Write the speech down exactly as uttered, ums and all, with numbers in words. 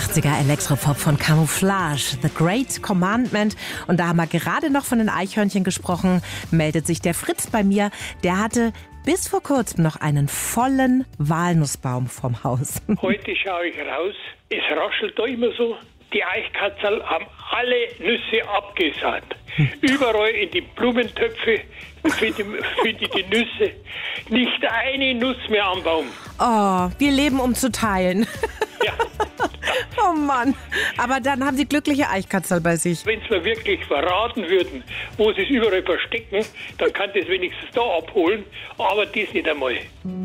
achtziger Elektropop von Camouflage, The Great Commandment. Und da haben wir gerade noch von den Eichhörnchen gesprochen, meldet sich der Fritz bei mir. Der hatte bis vor kurzem noch einen vollen Walnussbaum vorm Haus. Heute schaue ich raus, es raschelt da immer so. Die Eichkatzel haben alle Nüsse abgesahnt. Überall in die Blumentöpfe finde find ich die Nüsse. Nicht eine Nuss mehr am Baum. Oh, wir leben, um zu teilen. Ja. Oh Mann. Aber dann haben Sie glückliche Eichkatzel bei sich. Wenn sie mir wirklich verraten würden, wo sie es überall verstecken, dann kann das wenigstens da abholen, aber das nicht einmal.